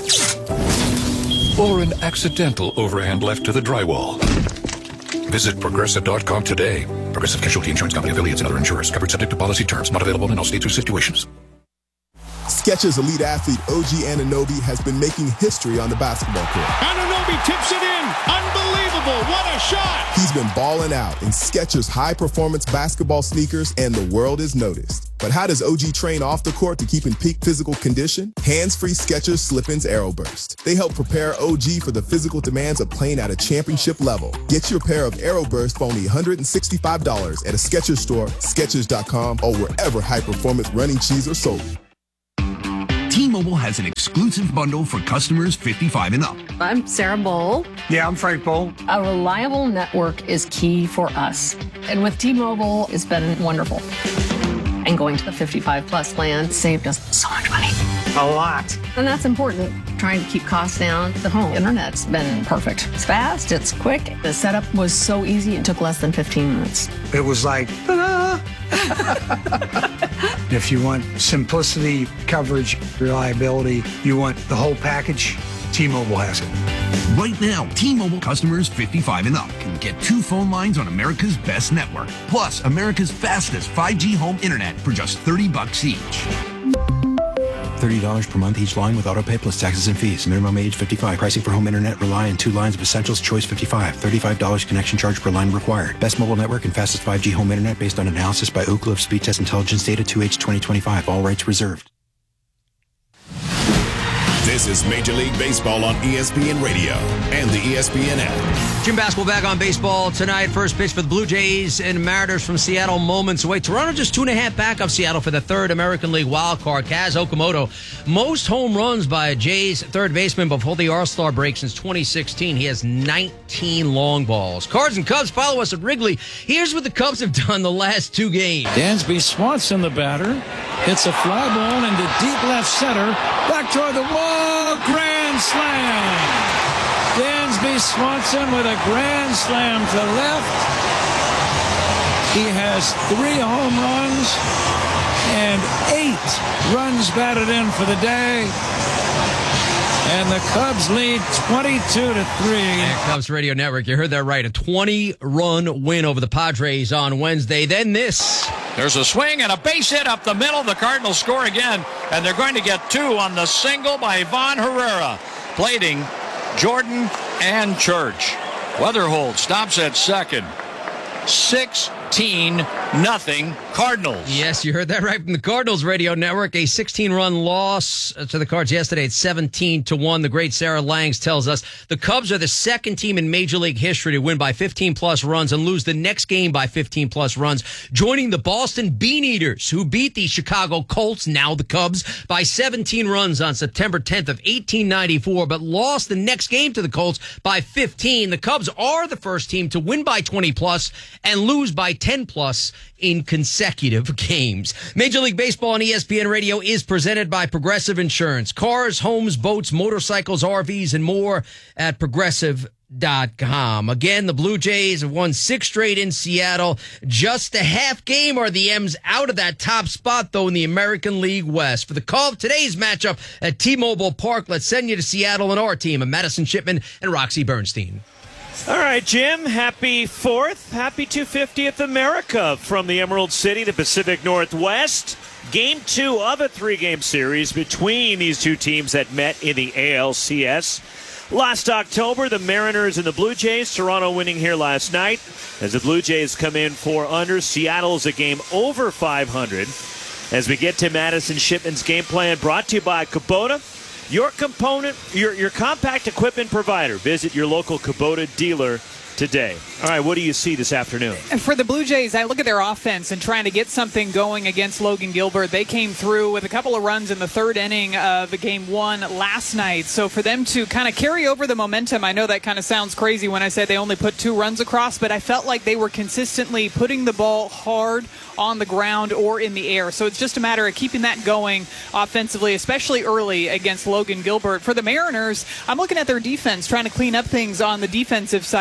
Or an accidental overhand left to the drywall. Visit Progressive.com today. Progressive Casualty Insurance Company, affiliates, and other insurers. Covered subject to policy terms. Not available in all states or situations. Skechers elite athlete OG Anunoby has been making history on the basketball court. Anunoby tips it in. Unbelievable. What a shot. He's been balling out in Skechers high-performance basketball sneakers, and the world has noticed. But how does OG train off the court to keep in peak physical condition? Hands-free Skechers Slip-ins Aeroburst. They help prepare OG for the physical demands of playing at a championship level. Get your pair of Aeroburst for only $165 at a Skechers store, Skechers.com, or wherever high-performance running shoes are sold. T-Mobile has an exclusive bundle for customers 55 and up. I'm Sarah Bowl. Yeah, I'm Frank Bowl. A reliable network is key for us. And with T-Mobile, it's been wonderful. And going to the 55 plus plan saved us so much money. A lot. And that's important. Trying to keep costs down. The home internet's been perfect. It's fast, it's quick. The setup was so easy, it took less than 15 minutes. It was like, ta-da! If you want simplicity, coverage, reliability, you want the whole package, T-Mobile has it. Right now, T-Mobile customers 55 and up can get 2 phone lines on America's best network, plus America's fastest 5G home internet for just $30 each. $30 per month each line with autopay plus taxes and fees. Minimum age 55. Pricing for home internet rely on 2 lines of Essentials Choice 55. $35 connection charge per line required. Best mobile network and fastest 5G home internet based on analysis by Oak Cliff Speed Test Intelligence Data 2H 2025. All rights reserved. This is Major League Baseball on ESPN Radio and the ESPN app. Jim Basketball back on baseball tonight. First pitch for the Blue Jays and Mariners from Seattle moments away. Toronto just 2.5 back of Seattle for the third American League wild card. Kaz Okamoto, most home runs by a Jays third baseman before the All-Star break since 2016. He has 19 long balls. Cards and Cubs follow us at Wrigley. Here's what the Cubs have done the last 2 games. Dansby Swanson, the batter, hits a fly ball into deep left center. Back toward the wall. Grand slam. Dansby Swanson with a grand slam to left. He has 3 home runs and 8 runs batted in for the day. And the Cubs lead 22-3. And Cubs Radio Network, you heard that right. A 20-run win over the Padres on Wednesday. Then this. There's a swing and a base hit up the middle. The Cardinals score again, and they're going to get 2 on the single by Ivan Herrera, plating Jordan and Church. Weatherhold stops at second. 16-0 Cardinals. Yes, you heard that right from the Cardinals Radio Network. A 16-run loss to the Cards yesterday at 17-1. The great Sarah Langs tells us the Cubs are the second team in Major League history to win by 15-plus runs and lose the next game by 15-plus runs, joining the Boston Beaneaters, who beat the Chicago Colts, now the Cubs, by 17 runs on September 10th of 1894, but lost the next game to the Colts by 15. The Cubs are the first team to win by 20-plus and lose by 10-plus in consecutive games. Major League Baseball on ESPN Radio is presented by Progressive Insurance. Cars, homes, boats, motorcycles, RVs, and more at Progressive.com. Again, the Blue Jays have won 6 straight in Seattle. Just a half game are the M's out of that top spot, though, in the American League West. For the call of today's matchup at T-Mobile Park, let's send you to Seattle and our team of Madison Shipman and Roxy Bernstein. All right, Jim, happy 4th. Happy 250th America from the Emerald City, the Pacific Northwest. Game 2 of a 3-game series between these 2 teams that met in the ALCS. Last October, the Mariners and the Blue Jays. Toronto winning here last night as the Blue Jays come in 4 under. Seattle is a game over 500. As we get to Madison Shipman's game plan, brought to you by Kubota. Your compact equipment provider. Visit your local Kubota dealer today. All right, what do you see this afternoon? And for the Blue Jays, I look at their offense and trying to get something going against Logan Gilbert. They came through with a couple of runs in the 3rd inning of the game 1 last night. So for them to kind of carry over the momentum, I know that kind of sounds crazy when I say they only put 2 runs across, but I felt like they were consistently putting the ball hard on the ground or in the air. So it's just a matter of keeping that going offensively, especially early against Logan Gilbert. For the Mariners, I'm looking at their defense, trying to clean up things on the defensive side of things.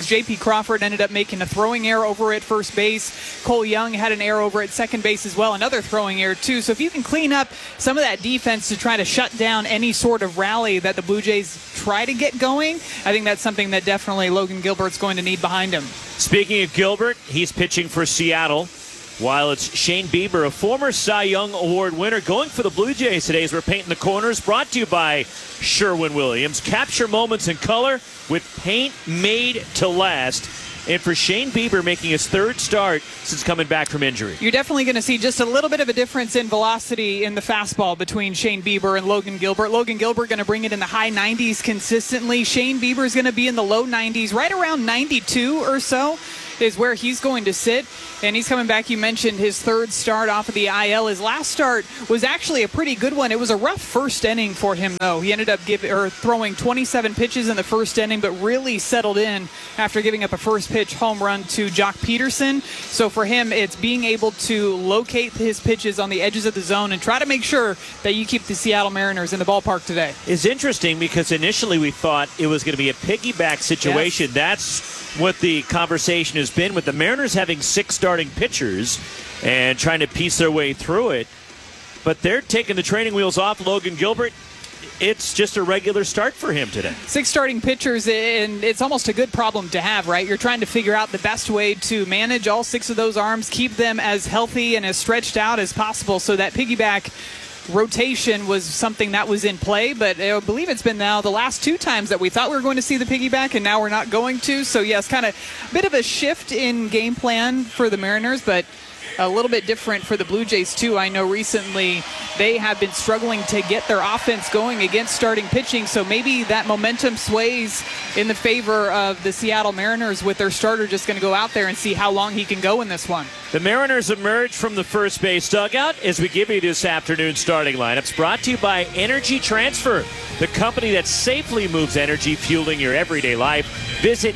J.P. Crawford ended up making a throwing error over at first base. Cole Young had an error over at second base as well, another throwing error too. So if you can clean up some of that defense to try to shut down any sort of rally that the Blue Jays try to get going, I think that's something that definitely Logan Gilbert's going to need behind him. Speaking of Gilbert, he's pitching for Seattle, while it's Shane Bieber, a former Cy Young Award winner, going for the Blue Jays today as we're painting the corners. Brought to you by Sherwin-Williams. Capture moments in color with paint made to last. And for Shane Bieber making his third start since coming back from injury. You're definitely going to see just a little bit of a difference in velocity in the fastball between Shane Bieber and Logan Gilbert. Logan Gilbert going to bring it in the high 90s consistently. Shane Bieber is going to be in the low 90s, right around 92 or so is where he's going to sit. And he's coming back. You mentioned his third start off of the IL. His last start was actually a pretty good one. It was a rough first inning for him, though. He ended up throwing 27 pitches in the first inning, but really settled in after giving up a first pitch home run to Jock Peterson. So for him, it's being able to locate his pitches on the edges of the zone and try to make sure that you keep the Seattle Mariners in the ballpark today. It's interesting because initially we thought it was going to be a piggyback situation. Yes. That's what the conversation has been with the Mariners having 6 starting pitchers and trying to piece their way through it. But they're taking the training wheels off Logan Gilbert. It's just a regular start for him today. 6 starting pitchers, and it's almost a good problem to have, right? You're trying to figure out the best way to manage all 6 of those arms, keep them as healthy and as stretched out as possible, so that piggyback rotation was something that was in play, but I believe it's been now the last 2 times that we thought we were going to see the piggyback, and now we're not going to. So yes, kind of a bit of a shift in game plan for the Mariners, but a little bit different for the Blue Jays too. I know recently they have been struggling to get their offense going against starting pitching, so maybe that momentum sways in the favor of the Seattle Mariners with their starter just going to go out there and see how long he can go in this one. The Mariners emerge from the first base dugout as we give you this afternoon's starting lineups, brought to you by Energy Transfer, the company that safely moves energy, fueling your everyday life. Visit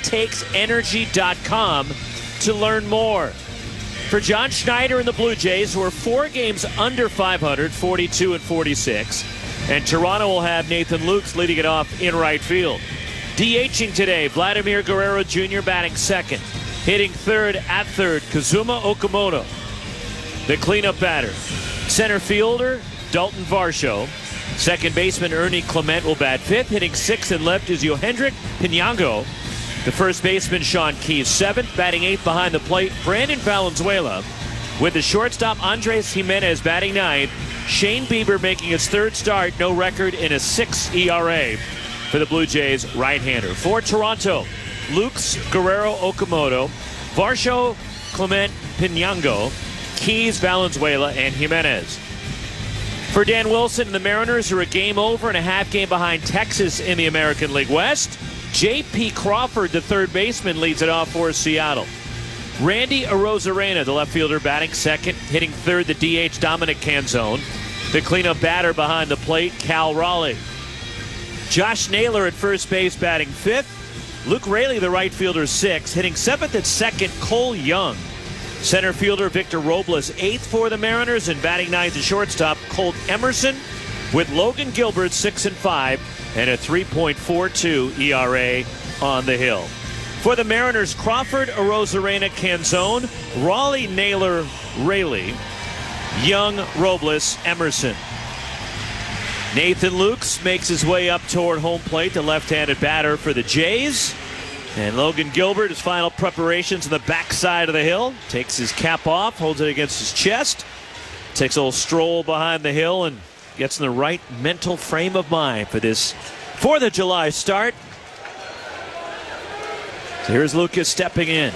ittakes.energy.com to learn more. For John Schneider and the Blue Jays, who are 4 games under 500, 42-46, and Toronto will have Nathan Lukes leading it off in right field. DHing today, Vladimir Guerrero Jr. batting second. Hitting third at third, Kazuma Okamoto. The cleanup batter, center fielder Dalton Varsho. Second baseman Ernie Clement will bat fifth. Hitting sixth and left is Yohendrick Pinango. The first baseman, Sean Keyes, seventh. Batting eighth behind the plate, Brandon Valenzuela. With the shortstop, Andres Jimenez batting ninth. Shane Bieber making his third start, no record in a 6 ERA for the Blue Jays right-hander. For Toronto, Lukes, Guerrero, Okamoto, Varsho, Clement, Pinango, Keyes, Valenzuela, and Jimenez. For Dan Wilson and the Mariners, who are a game over and a half game behind Texas in the American League West, J.P. Crawford, the third baseman, leads it off for Seattle. Randy Arozarena, the left fielder, batting second. Hitting third, the DH, Dominic Canzone. The cleanup batter behind the plate, Cal Raleigh. Josh Naylor at first base, batting fifth. Luke Raley, the right fielder, sixth. Hitting seventh and second, Cole Young. Center fielder Victor Robles, eighth for the Mariners. And batting ninth, the shortstop, Colt Emerson. With Logan Gilbert, 6 and 5. And a 3.42 ERA on the hill. For the Mariners, Crawford, Arozarena, Canzone, Raleigh, Naylor, Raley, Young, Robles, Emerson. Nathan Lukes makes his way up toward home plate, the left-handed batter for the Jays. And Logan Gilbert, his final preparations on the backside of the hill. Takes his cap off, holds it against his chest. Takes a little stroll behind the hill and gets in the right mental frame of mind for this 4th of July start. So here's Lucas stepping in.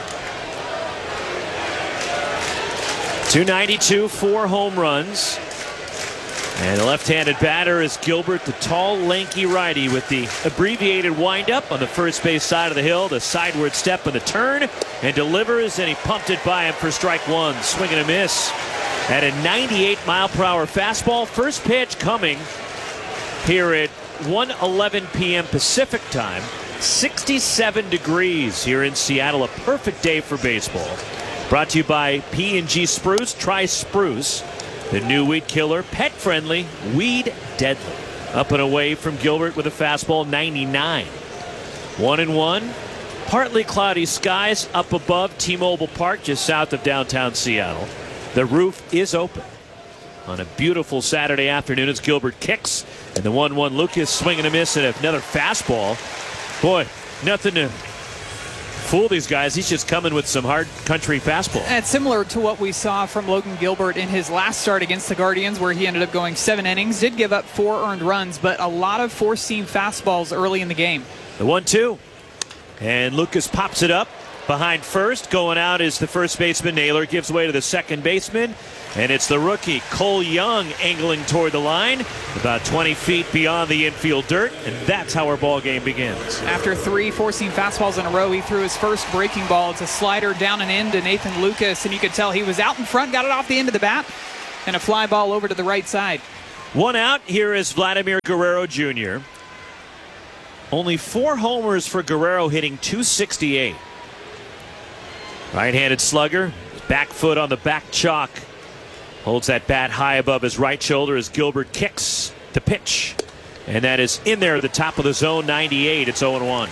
292, 4 home runs. And the left-handed batter is Gilbert, the tall, lanky righty with the abbreviated windup on the first base side of the hill, the sideward step and the turn, and delivers, and he pumped it by him for strike one. Swing and a miss. At a 98-mile-per-hour fastball. First pitch coming here at 1:11 p.m. Pacific time. 67 degrees here in Seattle. A perfect day for baseball. Brought to you by P&G Spruce. Try Spruce, the new weed killer. Pet-friendly, weed deadly. Up and away from Gilbert with a fastball, 99. 1-1. Partly cloudy skies up above T-Mobile Park, just south of downtown Seattle. The roof is open. On a beautiful Saturday afternoon as Gilbert kicks. And the 1-1 Lucas swinging a miss and another fastball. Boy, nothing to fool these guys. He's just coming with some hard country fastball. And it's similar to what we saw from Logan Gilbert in his last start against the Guardians, where he ended up going 7 innings, did give up 4 earned runs, but a lot of four-seam fastballs early in the game. The 1-2. And Lucas pops it up behind first. Going out is the first baseman. Naylor gives way to the second baseman. And it's the rookie, Cole Young, angling toward the line, about 20 feet beyond the infield dirt, and that's how our ball game begins. After 3 four-seam fastballs in a row, he threw his first breaking ball. It's a slider down and in to Nathan Lucas, and you could tell he was out in front, got it off the end of the bat, and a fly ball over to the right side. 1 out. Here is Vladimir Guerrero Jr. Only 4 homers for Guerrero, hitting .268. Right-handed slugger, back foot on the back chalk. Holds that bat high above his right shoulder as Gilbert kicks the pitch. And that is in there at the top of the zone, 98. It's 0-1.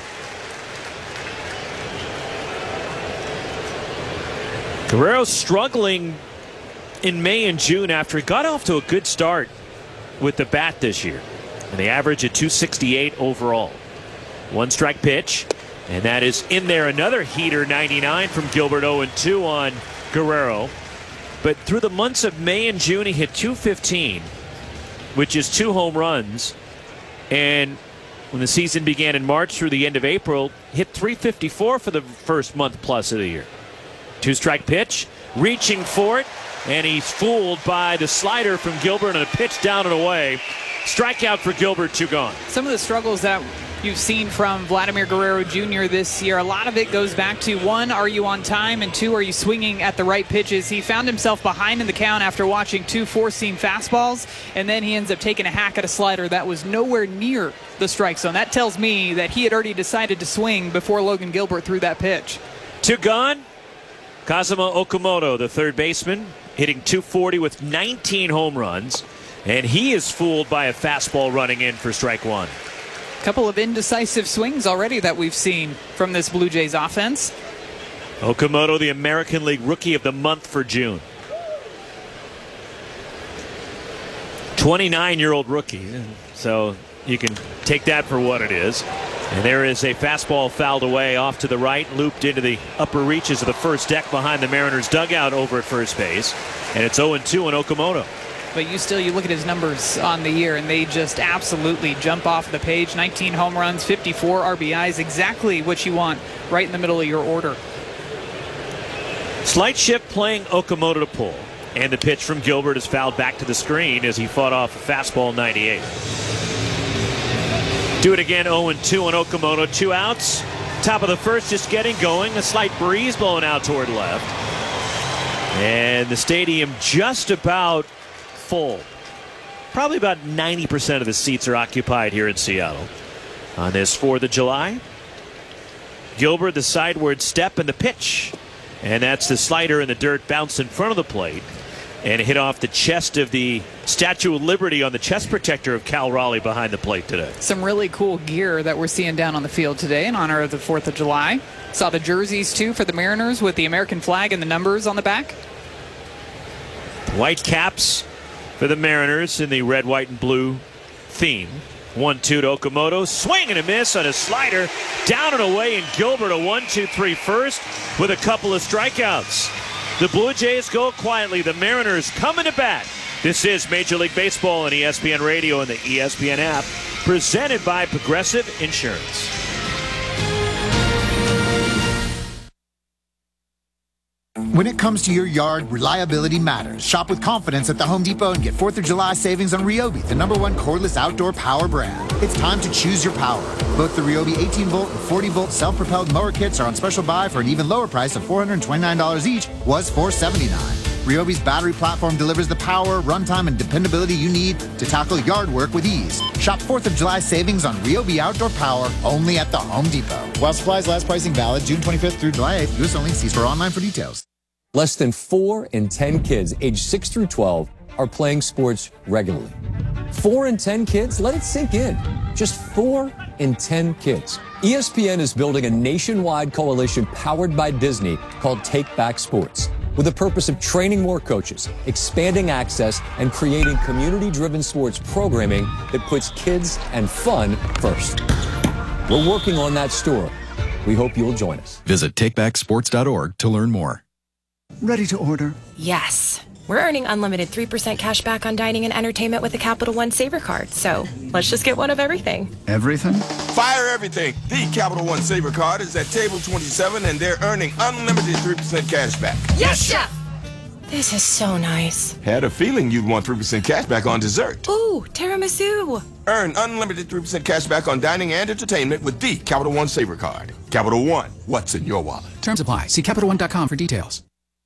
Guerrero struggling in May and June after he got off to a good start with the bat this year. And they average at .268 overall. 1 strike pitch. And that is in there. Another heater, 99 from Gilbert, 0-2 on Guerrero. But through the months of May and June, he hit .215, which is 2 home runs. And when the season began in March through the end of April, hit .354 for the first month plus of the year. 2 strike pitch, reaching for it, and he's fooled by the slider from Gilbert and a pitch down and away. Strikeout for Gilbert, 2 gone. Some of the struggles that you've seen from Vladimir Guerrero Jr. this year, a lot of it goes back to 1, are you on time, and 2, are you swinging at the right pitches? He found himself behind in the count after watching 2 four-seam fastballs, and then he ends up taking a hack at a slider that was nowhere near the strike zone. That tells me that he had already decided to swing before Logan Gilbert threw that pitch. 2 gone. Kazuma Okamoto, the third baseman, hitting .240 with 19 home runs, and he is fooled by a fastball running in for strike 1. Couple of indecisive swings already that we've seen from this Blue Jays offense. Okamoto, the American League Rookie of the Month for June. 29-year-old rookie, so you can take that for what it is. And there is a fastball fouled away off to the right, looped into the upper reaches of the first deck behind the Mariners dugout over at first base. And it's 0-2 on Okamoto. But you look at his numbers on the year, and they just absolutely jump off the page. 19 home runs, 54 RBIs, exactly what you want right in the middle of your order. Slight shift playing Okamoto to pull. And the pitch from Gilbert is fouled back to the screen as he fought off a fastball 98. Do it again, 0-2 on Okamoto. 2 outs. Top of the first just getting going. A slight breeze blowing out toward left. And the stadium just about full. Probably about 90% of the seats are occupied here in Seattle on this 4th of July. Gilbert, the sideward step and the pitch. And that's the slider in the dirt, bounce in front of the plate and hit off the chest of the Statue of Liberty on the chest protector of Cal Raleigh behind the plate today. Some really cool gear that we're seeing down on the field today in honor of the 4th of July. Saw the jerseys too for the Mariners with the American flag and the numbers on the back. White caps for the Mariners in the red, white, and blue theme. 1-2 to Okamoto. Swing and a miss on a slider. Down and away, and Gilbert a 1-2-3 first with a couple of strikeouts. The Blue Jays go quietly. The Mariners coming to bat. This is Major League Baseball on ESPN Radio and the ESPN app. Presented by Progressive Insurance. When it comes to your yard, reliability matters. Shop with confidence at the Home Depot and get 4th of July savings on Ryobi, the #1 cordless outdoor power brand. It's time to choose your power. Both the Ryobi 18-volt and 40-volt self-propelled mower kits are on special buy for an even lower price of $429 each, was $479. Ryobi's battery platform delivers the power, runtime, and dependability you need to tackle yard work with ease. Shop 4th of July savings on Ryobi outdoor power only at the Home Depot. While supplies last, pricing valid June 25th through July 8th. U.S. only. See store online for details. Less than 4 in 10 kids aged 6 through 12 are playing sports regularly. 4 in 10 kids? Let it sink in. Just 4 in 10 kids. ESPN is building a nationwide coalition powered by Disney called Take Back Sports, with the purpose of training more coaches, expanding access, and creating community-driven sports programming that puts kids and fun first. We're working on that story. We hope you'll join us. Visit takebacksports.org to learn more. Ready to order? Yes. We're earning unlimited 3% cash back on dining and entertainment with the Capital One Saver Card. So let's just get one of everything. Everything? Fire everything. The Capital One Saver Card is at table 27 and they're earning unlimited 3% cash back. Yes, Chef! This is so nice. Had a feeling you'd want 3% cash back on dessert. Ooh, tiramisu. Earn unlimited 3% cash back on dining and entertainment with the Capital One Saver Card. Capital One, what's in your wallet? Terms apply. See CapitalOne.com for details.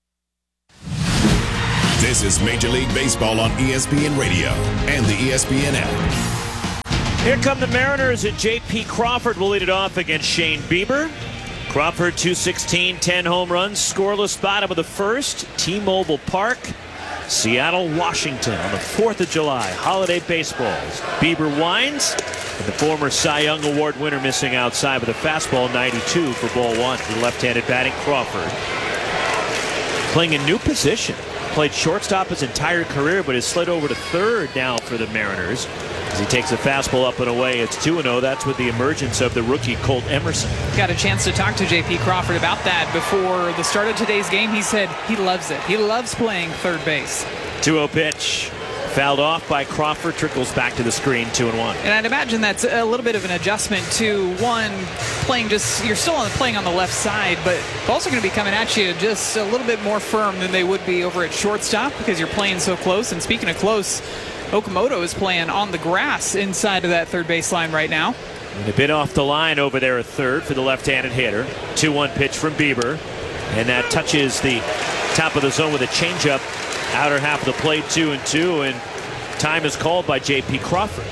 This is Major League Baseball on ESPN Radio and the ESPN app. Here come the Mariners, and J.P. Crawford will lead it off against Shane Bieber. Crawford, 216, 10 home runs, scoreless bottom of the first. T-Mobile Park, Seattle, Washington on the 4th of July. Holiday baseballs. Bieber winds, and the former Cy Young Award winner missing outside with a fastball, 92 for ball one. The left-handed batting Crawford. Playing a new position. Played shortstop his entire career, but has slid over to third now for the Mariners as he takes a fastball up and away. It's 2-0. That's with the emergence of the rookie Colt Emerson. Got a chance to talk to J.P. Crawford about that before the start of today's game. He said he loves it. He loves playing third base. 2-0 pitch. Fouled off by Crawford, trickles back to the screen, 2-1. And I'd imagine that's a little bit of an adjustment to you're still playing on the left side, but balls are going to be coming at you just a little bit more firm than they would be over at shortstop because you're playing so close. And speaking of close, Okamoto is playing on the grass inside of that third baseline right now. And a bit off the line over there at third for the left-handed hitter. 2-1 pitch from Bieber, and that touches the top of the zone with a changeup. Outer half of the plate, 2-2, and time is called by J.P. Crawford.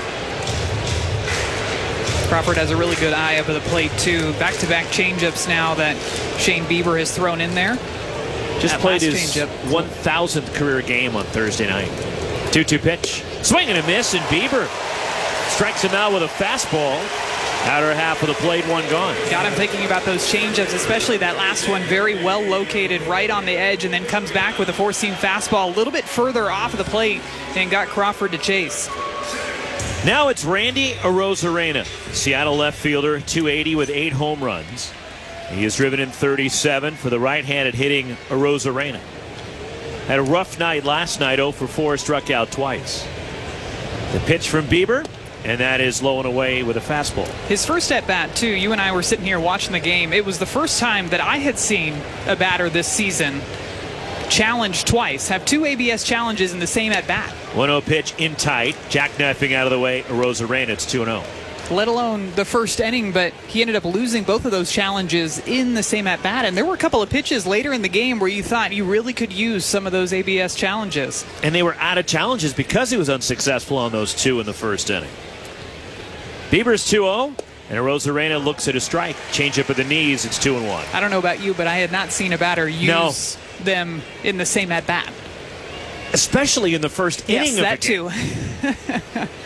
Crawford has a really good eye up at the plate, too. Back-to-back changeups now that Shane Bieber has thrown in there. Just played his 1,000th career game on Thursday night. 2-2 pitch. Swing and a miss, and Bieber strikes him out with a fastball. Outer half of the plate, one gone. Got him thinking about those changeups, especially that last one, very well located right on the edge, and then comes back with a four-seam fastball a little bit further off of the plate and got Crawford to chase. Now it's Randy Arozarena, Seattle left fielder, 280 with 8 home runs. He has driven in 37 for the right-handed hitting Arozarena. Had a rough night last night, 0 for 4, struck out twice. The pitch from Bieber, and that is low and away with a fastball. His first at-bat, too, you and I were sitting here watching the game. It was the first time that I had seen a batter this season challenge twice, have 2 ABS challenges in the same at-bat. 1-0 pitch in tight, jackknifing out of the way, Arozarena, it's 2-0. Let alone the first inning, but he ended up losing both of those challenges in the same at-bat. And there were a couple of pitches later in the game where you thought you really could use some of those ABS challenges. And they were out of challenges because he was unsuccessful on those 2 in the first inning. Bieber's 2-0, and Arozarena looks at a strike. Change up at the knees, it's 2-1. I don't know about you, but I had not seen a batter use them in the same at-bat. Especially in the first inning of the game. Yes, that too.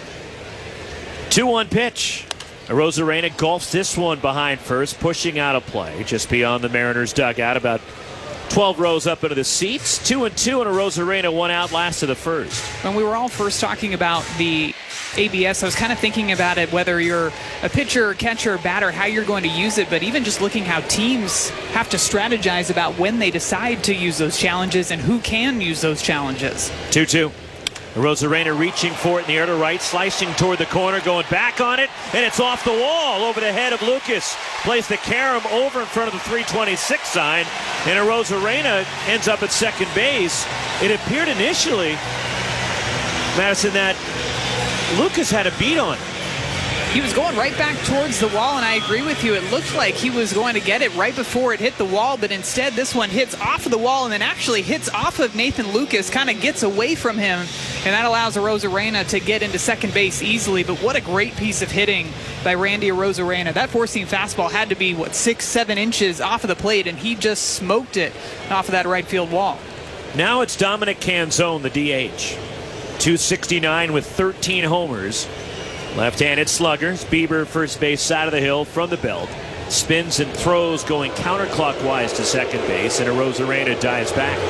2-1 pitch. Arozarena golfs this one behind first, pushing out of play just beyond the Mariners' dugout, about 12 rows up into the seats. 2-2, and Arozarena 1 out last of the first. When we were all first talking about the ABS, I was kind of thinking about it, whether you're a pitcher, catcher, batter, how you're going to use it, but even just looking how teams have to strategize about when they decide to use those challenges and who can use those challenges. 2-2. Arozarena reaching for it in the air to right, slicing toward the corner, going back on it, and it's off the wall over the head of Lucas. Plays the carom over in front of the 326 sign, and Arozarena ends up at second base. It appeared initially, Madison, that Lucas had a beat on it. He was going right back towards the wall, and I agree with you. It looked like he was going to get it right before it hit the wall, but instead this one hits off of the wall and then actually hits off of Nathan Lucas, kind of gets away from him, and that allows Arozarena to get into second base easily. But what a great piece of hitting by Randy Arozarena. That four-seam fastball had to be, 6-7 inches off of the plate, and he just smoked it off of that right field wall. Now it's Dominic Canzone, the DH. 269 with 13 homers. Left-handed sluggers. Bieber, first base side of the hill from the belt. Spins and throws going counterclockwise to second base, and Arozarena dives back.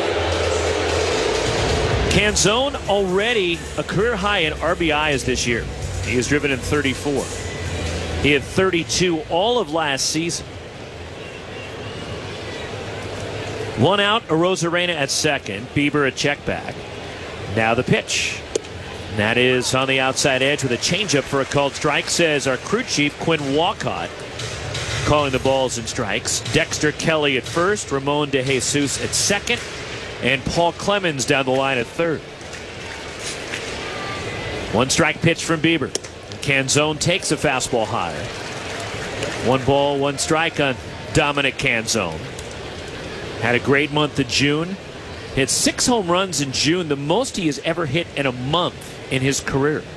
Canzone already a career high in RBIs this year. He has driven in 34. He had 32 all of last season. One out, Arozarena at second. Bieber a check back. Now the pitch. And that is on the outside edge with a changeup for a called strike, says our crew chief, Quinn Walcott, calling the balls and strikes. Dexter Kelly at first, Ramon De Jesus at second, and Paul Clemens down the line at third. One strike pitch from Bieber. Canzone takes a fastball high. 1 ball, 1 strike on Dominic Canzone. Had a great month of June. Hit 6 home runs in June, the most he has ever hit in a month in his career.